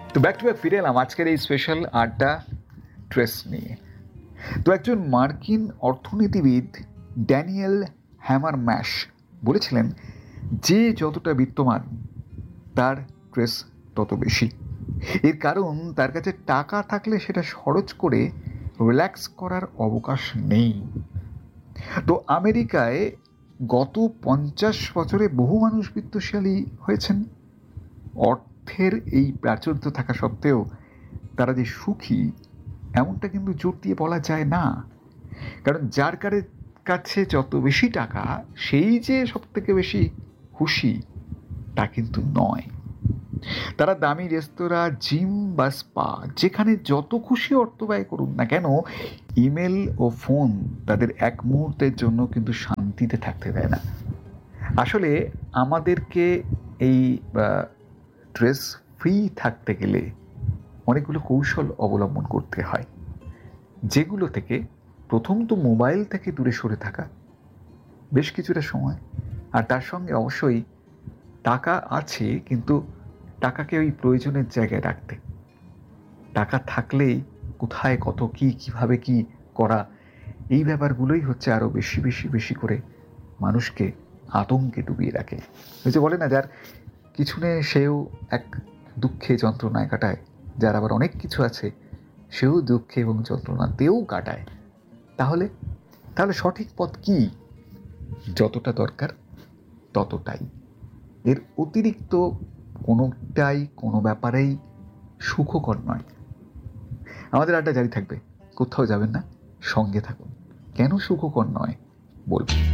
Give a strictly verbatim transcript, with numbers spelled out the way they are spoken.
তো back to back ফিরে এলাম আজকের এই স্পেশাল আড্ডা ট্রেস নিয়ে। তো একজন মার্কিন অর্থনীতিবিদ ড্যানিয়েল হ্যামারম্যাশ বলেছিলেন, যে যতটা বিত্তমান তার ট্রেস তত বেশি। এর কারণ তার কাছে টাকা থাকলে সেটা খরচ করে রিল্যাক্স করার অবকাশ নেই। তো আমেরিকায় গত পঞ্চাশ বছরে বহু মানুষ বিত্তশালী হয়েছেন। অর্থের এই প্রাচুর্য থাকা সত্ত্বেও তারা যে সুখী এমনটা কিন্তু জোর দিয়ে বলা যায় না। কারণ যার কাছে যত বেশি টাকা সেই যে সব থেকে বেশি খুশি তা কিন্তু নয়। তারা দামি রেস্তোরাঁ, জিম বা স্পা যেখানে যত খুশি অর্থ ব্যয় করুন না কেন, ইমেল ও ফোন তাদের এক মুহূর্তের জন্য কিন্তু শান্তিতে থাকতে দেয় না। আসলে আমাদেরকে এই স্ট্রেস ফ্রি থাকতে গেলে অনেকগুলো কৌশল অবলম্বন করতে হয়, যেগুলো থেকে প্রথম তো মোবাইল থেকে দূরে সরে থাকা বেশ কিছুটা সময়, আর তার সঙ্গে অবশ্যই টাকা আছে কিন্তু টাকাকে ওই প্রয়োজনের জায়গায় রাখতে। টাকা থাকলেই কোথায় কত কি কিভাবে কি করা, এই ব্যাপারগুলোই হচ্ছে আরও বেশি বেশি বেশি করে মানুষকে আতঙ্কে ডুবিয়ে রাখে। ওই যে বলে না, যার কিছু নেই সেও এক দুঃখে যন্ত্রণায় কাটায়, যার আবার অনেক কিছু আছে সেও দুঃখে এবং যন্ত্রণাতেও কাটায়। তাহলে তাহলে সঠিক পথ কি? যতটা দরকার ততটাই, এর অতিরিক্ত কোনোটাই কোনো ব্যাপারেই সুখকর নয়। আমাদের আড্ডা জারি থাকবে, কোথাও যাবেন না, সঙ্গে থাকুন। কেন সুখকর নয় বলবো।